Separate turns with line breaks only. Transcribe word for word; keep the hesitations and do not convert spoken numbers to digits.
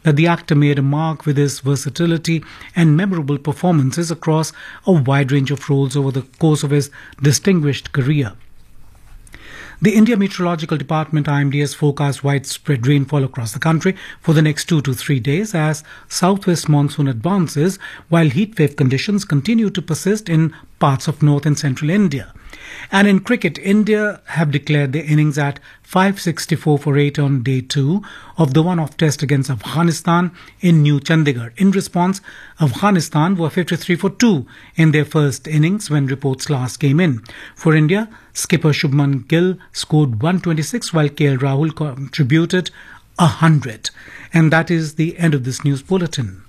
that the actor made a mark with his versatility and memorable performances across a wide range of roles over the course of his distinguished career. The India Meteorological Department I M D has forecast widespread rainfall across the country for the next two to three days as southwest monsoon advances, while heatwave conditions continue to persist in parts of north and central India. And in cricket, India have declared their innings at five sixty-four for eight on day two of the one-off test against Afghanistan in New Chandigarh. In response, Afghanistan were fifty-three for two in their first innings when reports last came in. For India, skipper Shubman Gill scored one twenty-six while K L Rahul contributed one hundred. And that is the end of this news bulletin.